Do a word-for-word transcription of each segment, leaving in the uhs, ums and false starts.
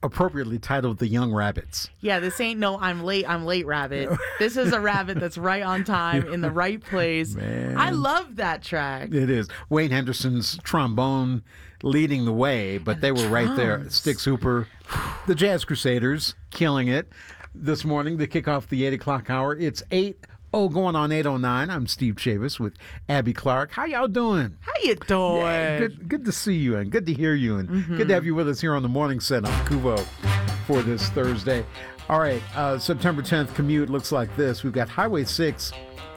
appropriately titled The Young Rabbits. Yeah, this ain't no I'm late, I'm late rabbit. This is a rabbit that's right on time in the right place. Man. I love that track. It is. Wayne Henderson's trombone leading the way, but And they the were right there. drums. Styx Hooper, the Jazz Crusaders, killing it this morning to kick off the eight o'clock hour. It's eight oh going on eight oh nine. I'm Steve Chavis with Abby Clark. How y'all doing? How you doing? Yeah, good, good to see you and good to hear you and mm-hmm. good to have you with us here on the morning set on Kuvo for this Thursday. All right, uh, September tenth commute looks like this. We've got Highway six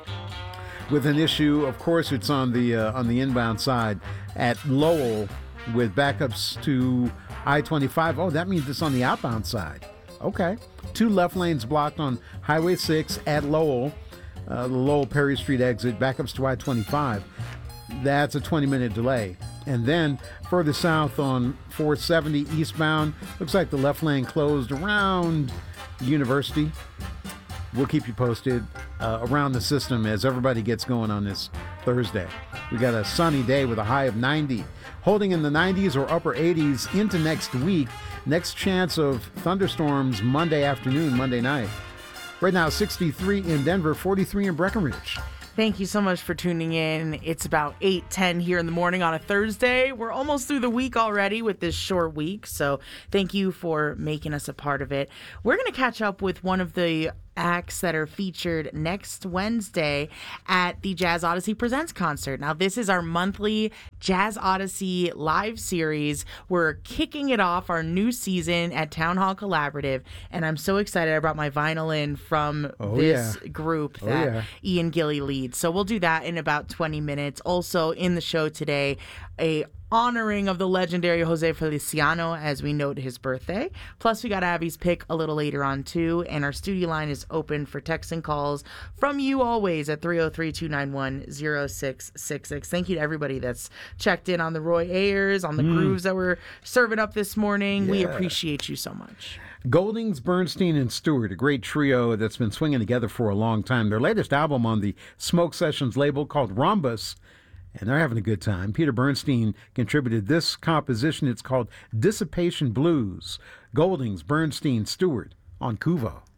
with an issue. Of course, it's on the uh, on the inbound side at Lowell with backups to I twenty-five. Oh, that means it's on the outbound side. Okay. Two left lanes blocked on Highway six at Lowell, uh, the Lowell Perry Street exit, backups to I twenty-five. That's a twenty-minute delay. And then further south on four seventy eastbound, looks like the left lane closed around University. We'll keep you posted uh, around the system as everybody gets going on this Thursday. We got a sunny day with a high of ninety. Holding in the nineties or upper eighties into next week. Next chance of thunderstorms Monday afternoon, Monday night. Right now, sixty-three in Denver, forty-three in Breckenridge. Thank you so much for tuning in. It's about eight ten here in the morning on a Thursday. We're almost through the week already with this short week, so thank you for making us a part of it. We're going to catch up with one of the acts that are featured next Wednesday at the Jazz Odyssey Presents concert. Now, this is our monthly Jazz Odyssey live series. We're kicking it off, our new season at Town Hall Collaborative, and I'm so excited. I brought my vinyl in from oh, this yeah. group oh, that yeah. Ian Gilly leads. So we'll do that in about twenty minutes. Also in the show today, a honoring of the legendary Jose Feliciano as we note his birthday. Plus, we got Abby's pick a little later on, too. And our studio line is open for texts and calls from you always at three oh three, two nine one, oh six six six. Thank you to everybody that's checked in on the Roy Ayers, on the mm. grooves that we're serving up this morning. Yeah. We appreciate you so much. Goldings, Bernstein, and Stewart, a great trio that's been swinging together for a long time. Their latest album on the Smoke Sessions label called Rhombus, and they're having a good time. Peter Bernstein contributed this composition. It's called Dissipation Blues. Goldings, Bernstein, Stewart on Kuvo.